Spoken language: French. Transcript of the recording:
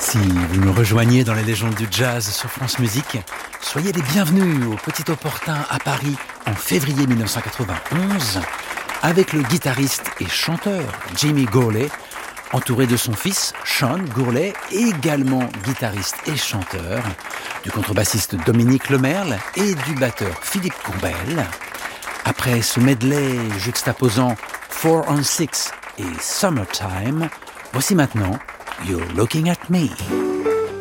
Si vous nous rejoignez dans les légendes du jazz sur France Musique, soyez les bienvenus au Petit Opportun à Paris en février 1991 avec le guitariste et chanteur Jimmy Gourley, entouré de son fils Sean Gourley, également guitariste et chanteur, du contrebassiste Dominique Lemerle et du batteur Philippe Courbel. Après ce medley juxtaposant 4 on 6 et Summertime, voici maintenant You're Looking at Me.